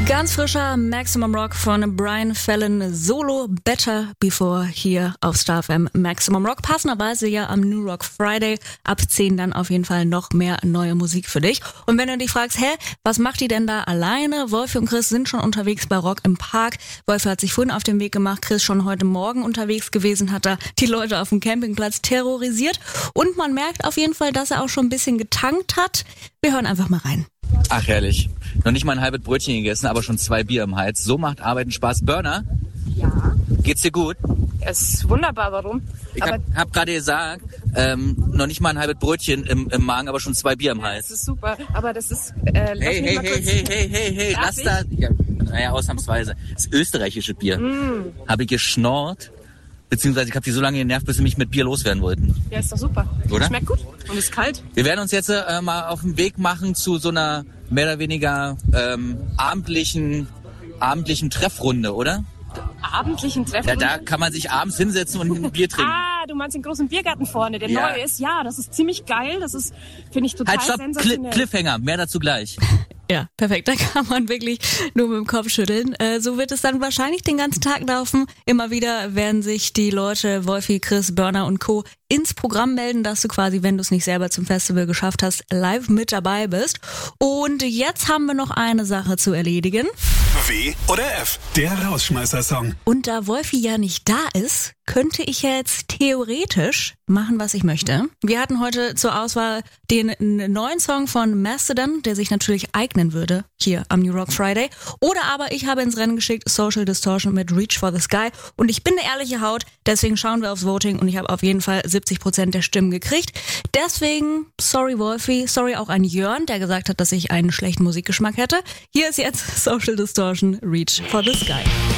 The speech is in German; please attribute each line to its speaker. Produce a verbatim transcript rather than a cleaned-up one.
Speaker 1: Ganz frischer Maximum Rock von Brian Fallon Solo Better Before hier auf Star F M. Maximum Rock, passenderweise ja am New Rock Friday. Ab zehn dann auf jeden Fall noch mehr neue Musik für dich. Und wenn du dich fragst, hä, was macht die denn da alleine? Wolfi und Chris sind schon unterwegs bei Rock im Park. Wolfi hat sich vorhin auf den Weg gemacht, Chris schon heute Morgen unterwegs gewesen, hat da die Leute auf dem Campingplatz terrorisiert. Und man merkt auf jeden Fall, dass er auch schon ein bisschen getankt hat. Wir hören einfach mal rein.
Speaker 2: Ach, herrlich. Noch nicht mal ein halbes Brötchen gegessen, aber schon zwei Bier im Hals. So macht Arbeiten Spaß. Burner?
Speaker 3: Ja.
Speaker 2: Geht's dir gut?
Speaker 3: Es ist wunderbar, warum?
Speaker 2: Ich aber hab, hab gerade gesagt, ähm, noch nicht mal ein halbes Brötchen im, im Magen, aber schon zwei Bier im Hals.
Speaker 3: Das ist super, aber das ist... Äh,
Speaker 2: hey, hey, hey, hey, hey, hey, hey, lass da... Ja, naja, ausnahmsweise. Das österreichische Bier. Mm. Habe ich geschnorrt, beziehungsweise ich habe die so lange genervt, bis sie mich mit Bier loswerden wollten.
Speaker 3: Ja, ist doch super.
Speaker 2: Oder?
Speaker 3: Schmeckt gut und ist kalt.
Speaker 2: Wir werden uns jetzt äh, mal auf den Weg machen zu so einer mehr oder weniger ähm, abendlichen, abendlichen Treffrunde, oder?
Speaker 3: Abendlichen Treffrunde?
Speaker 2: Ja, da kann man sich abends hinsetzen und ein Bier trinken.
Speaker 3: Ah, du meinst den großen Biergarten vorne, der
Speaker 2: ja.
Speaker 3: neu ist. Ja, das ist ziemlich geil. Das ist, finde ich, total
Speaker 2: halt, stopp.
Speaker 3: sensationell.
Speaker 2: Cl- Cliffhanger, mehr dazu gleich.
Speaker 1: Ja, perfekt. Da kann man wirklich nur mit dem Kopf schütteln. Äh, so wird es dann wahrscheinlich den ganzen Tag laufen. Immer wieder werden sich die Leute, Wolfi, Chris, Burner und Co. ins Programm melden, dass du quasi, wenn du es nicht selber zum Festival geschafft hast, live mit dabei bist. Und jetzt haben wir noch eine Sache zu erledigen.
Speaker 4: W oder F, der Rausschmeißer-Song.
Speaker 1: Und da Wolfi ja nicht da ist, könnte ich jetzt theoretisch machen, was ich möchte. Wir hatten heute zur Auswahl den neuen Song von Mastodon, der sich natürlich eignen würde hier am New Rock Friday. Oder aber ich habe ins Rennen geschickt Social Distortion mit Reach for the Sky. Und ich bin eine ehrliche Haut, deswegen schauen wir aufs Voting und ich habe auf jeden Fall siebzig Prozent der Stimmen gekriegt. Deswegen, sorry Wolfi, sorry auch an Jörn, der gesagt hat, dass ich einen schlechten Musikgeschmack hätte. Hier ist jetzt Social Distortion, Reach for the Sky.